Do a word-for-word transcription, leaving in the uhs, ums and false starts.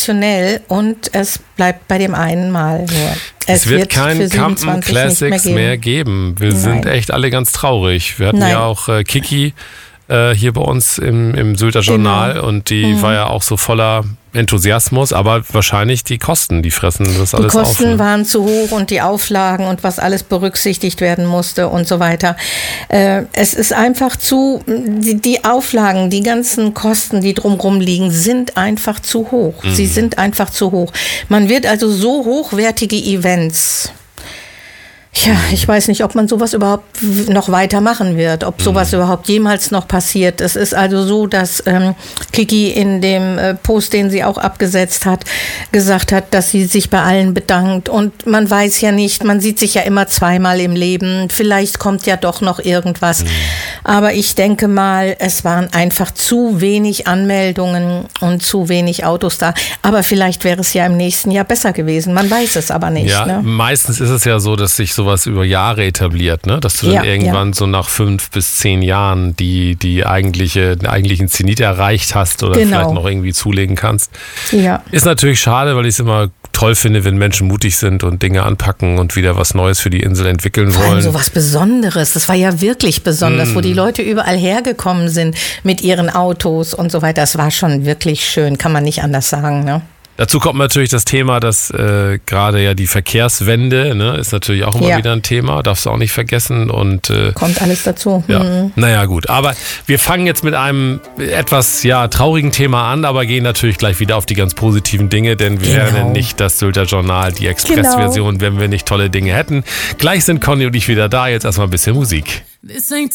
sensationell und es bleibt bei dem einen Mal nur. Es, es wird, wird kein Campen Classics mehr, mehr geben. Wir Nein. sind echt alle ganz traurig. Wir hatten Nein. ja auch äh, Kiki äh, hier bei uns im, im Sylter Journal genau. und die mhm. war ja auch so voller Enthusiasmus, aber wahrscheinlich die Kosten, die fressen das alles auf. Die Kosten auf, ne? waren zu hoch und die Auflagen und was alles berücksichtigt werden musste und so weiter. Äh, es ist einfach zu, die, die Auflagen, die ganzen Kosten, die drumherum liegen, sind einfach zu hoch. Mhm. Sie sind einfach zu hoch. Man wird also so hochwertige Events... Ja, ich weiß nicht, ob man sowas überhaupt noch weitermachen wird, ob sowas mhm. überhaupt jemals noch passiert. Es ist also so, dass ähm, Kiki in dem äh, Post, den sie auch abgesetzt hat, gesagt hat, dass sie sich bei allen bedankt. Und man weiß ja nicht, man sieht sich ja immer zweimal im Leben. Vielleicht kommt ja doch noch irgendwas. Mhm. Aber ich denke mal, es waren einfach zu wenig Anmeldungen und zu wenig Autos da. Aber vielleicht wäre es ja im nächsten Jahr besser gewesen. Man weiß es aber nicht. Ja, ne? Meistens ist es ja so, dass sich so sowas über Jahre etabliert, ne? Dass du dann ja, irgendwann ja. so nach fünf bis zehn Jahren die, die eigentliche, den eigentlichen Zenit erreicht hast oder genau. vielleicht noch irgendwie zulegen kannst. Ja. Ist natürlich schade, weil ich es immer toll finde, wenn Menschen mutig sind und Dinge anpacken und wieder was Neues für die Insel entwickeln wollen. Vor allem so was Besonderes. Das war ja wirklich besonders, mm. wo die Leute überall hergekommen sind mit ihren Autos und so weiter. Das war schon wirklich schön, kann man nicht anders sagen, ne? Dazu kommt natürlich das Thema, dass äh, gerade ja die Verkehrswende, ne, ist natürlich auch immer ja. wieder ein Thema, darfst du auch nicht vergessen. Und, äh, kommt alles dazu. Ja. Mhm. Naja gut, aber wir fangen jetzt mit einem etwas ja, traurigen Thema an, aber gehen natürlich gleich wieder auf die ganz positiven Dinge, denn wir genau. wären nicht das Sylter Journal, die Expressversion, genau. wenn wir nicht tolle Dinge hätten. Gleich sind Conny und ich wieder da, jetzt erstmal ein bisschen Musik.